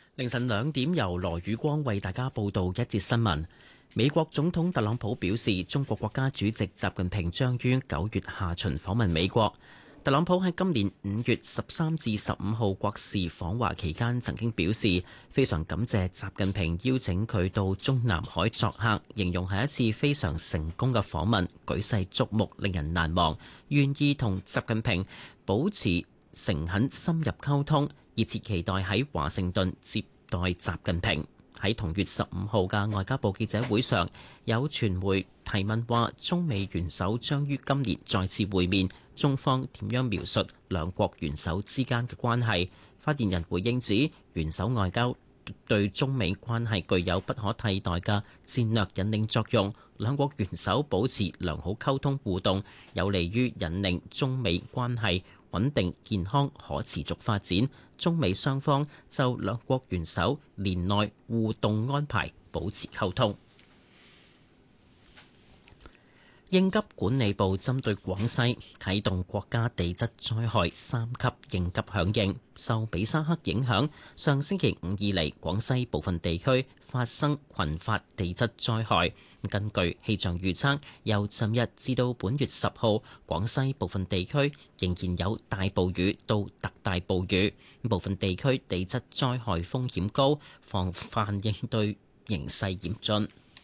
凌晨2點，由羅宇光為大家報道一節新聞。美國總統特朗普表示，中國國家主席習近平將於9月下旬訪問美國。特朗普喺今年5月13至15號國事訪華期間，曾經表示非常感謝習近平邀請佢到中南海作客，形容係一次非常成功嘅訪問，舉世矚目，令人難忘。願意同習近平保持誠懇深入溝通，熱切期待喺華盛頓接待習近平。喺同月15號嘅外交部記者會上，有傳媒提問話中美元首將於今年再次會面，中方點樣描述兩國元首之間嘅關係？發言人回應指，元首外交對中美關係具有不可替代嘅戰略引領作用，兩國元首保持良好溝通互動，有利於引領中美關係穩定、健康、可持續發展。中美雙方就兩國元首年內互動安排保持溝通。應急管理部針對廣西啟動國家地質災害3級應急響應，受比沙克影響，上星期五以嚟，廣西部分地區發生群發地質災害。根據氣象預測，由尋日至到本月10號，廣西部分地區仍然有大暴雨到特大暴雨，部分地區地質災害風險高，防範應對形勢嚴峻。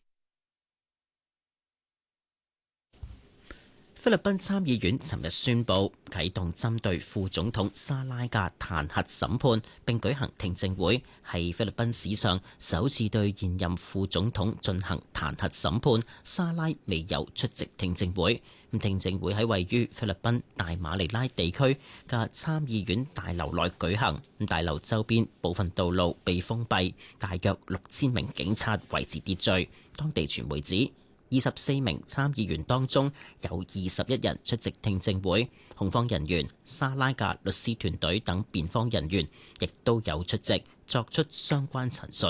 菲律賓參議院尋日宣布啟動針對副總統沙拉嘅彈劾審判，並舉行聽證會，係菲律賓史上首次對現任副總統進行彈劾審判。沙拉未有出席聽證會。聽證會喺位於菲律賓大馬尼拉地區嘅參議院大樓內舉行。大樓周邊部分道路被封閉，大約6000名警察維持秩序。當地傳媒指24名參議員當中有21人出席聽證會，控方人員、沙拉嘅律師團隊等辯方人員亦都有出席，作出相關陳述。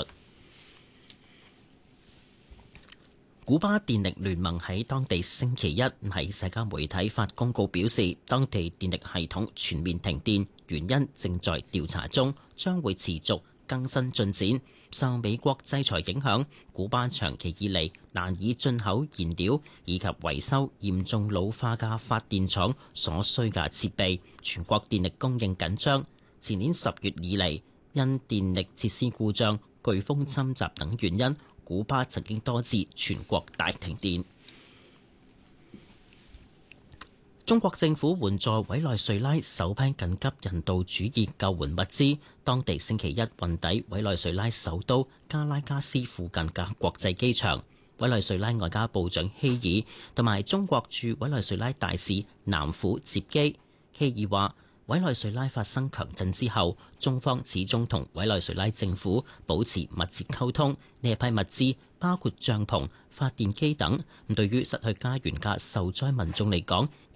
古巴電力聯盟喺當地星期一喺社交媒體發公告表示，當地電力系統全面停電，原因正在調查中，將會持續更新進展。受美國制裁影響，古巴長期以嚟難以進口燃料以及維修嚴重老化嘅發電廠所需嘅設備，全國電力供應緊張。前年10月以嚟，因電力設施故障、颶風侵襲等原因，古巴曾經多次全國大停電。中國政府援助委內瑞拉首批緊急人道主義救援物資，當地星期一運抵委內瑞拉首都加拉加斯附近嘅國際機場。委內瑞拉外交部長希爾同埋中國駐委內瑞拉大使南虎接機。希爾話：委內瑞拉發生強震之後，中方始終同委內瑞拉政府保持密切溝通。呢一批物資包括帳篷、發電機等，對於失去家園嘅受災民眾嚟講，